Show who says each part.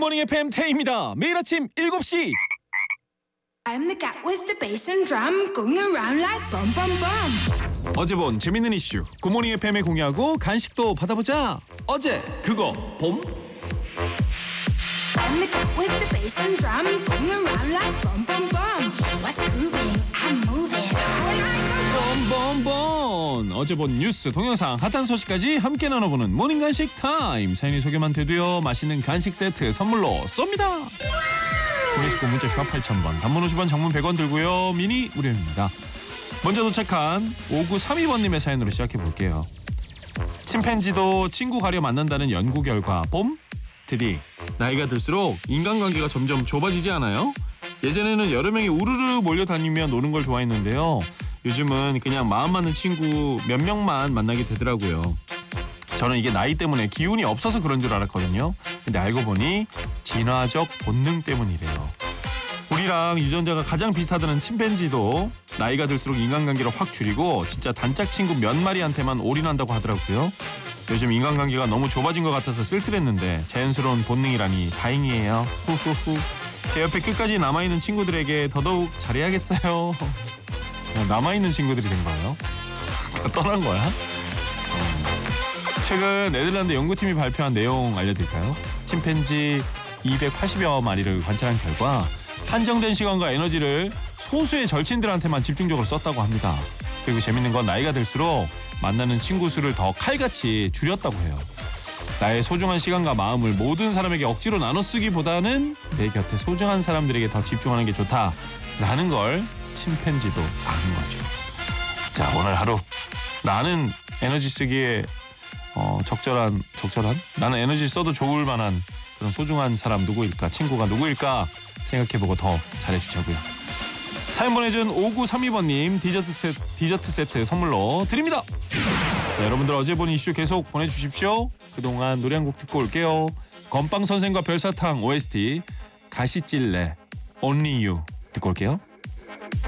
Speaker 1: 굿모닝 FM 태희입니다. 매일 아침 7시.
Speaker 2: I'm the cat with the bass and drum going around like bum bum bum.
Speaker 1: 어제 본 재밌는 이슈 굿모닝 FM에 공유하고 간식도 받아보자. 어제 그거 봄.
Speaker 2: I'm the cat with the bass and drum going around like bum bum bum. What's grooving? I'm moving. I like
Speaker 1: 봄봄봄. 어제 본 뉴스 동영상 핫한 소식까지 함께 나눠보는 모닝 간식 타임. 사연이 소개만 돼도요 맛있는 간식 세트 선물로 쏩니다. 보내시고 문자 샵 8000번, 단문 50원, 장문 100원 들고요. 미니 무료입니다. 먼저 도착한 5932번님의 사연으로 시작해볼게요. 침팬지도 친구 가려 만난다는 연구 결과 봄? 드디 나이가 들수록 인간관계가 점점 좁아지지 않아요? 예전에는 여러 명이 우르르 몰려다니며 노는 걸 좋아했는데요. 요즘은 그냥 마음 맞는 친구 몇 명만 만나게 되더라고요. 저는 이게 나이 때문에 기운이 없어서 그런 줄 알았거든요. 근데 알고 보니 진화적 본능 때문이래요. 우리랑 유전자가 가장 비슷하다는 침팬지도 나이가 들수록 인간관계를 확 줄이고 진짜 단짝 친구 몇 마리한테만 올인한다고 하더라고요. 요즘 인간관계가 너무 좁아진 것 같아서 쓸쓸했는데 자연스러운 본능이라니 다행이에요. 후후후. 제 옆에 끝까지 남아있는 친구들에게 더더욱 잘해야겠어요. 남아있는 친구들이 된 거예요? 떠난 거야? 최근 네덜란드 연구팀이 발표한 내용 알려드릴까요? 침팬지 280여 마리를 관찰한 결과 한정된 시간과 에너지를 소수의 절친들한테만 집중적으로 썼다고 합니다. 그리고 재밌는 건 나이가 들수록 만나는 친구 수를 더 칼같이 줄였다고 해요. 나의 소중한 시간과 마음을 모든 사람에게 억지로 나눠 쓰기보다는 내 곁에 소중한 사람들에게 더 집중하는 게 좋다라는 걸 침팬지도 아는 거죠. 자, 오늘 하루 나는 에너지 쓰기에 적절한? 나는 에너지 써도 좋을 만한 그런 소중한 사람 누구일까? 친구가 누구일까? 생각해보고 더 잘해주자고요. 사연 보내준 5932번님 디저트 세트 선물로 드립니다. 자, 여러분들 어제 본 이슈 계속 보내주십시오. 그동안 노래 한 곡 듣고 올게요. 건빵 선생과 별사탕 OST 가시찔레 Only You 듣고 올게요.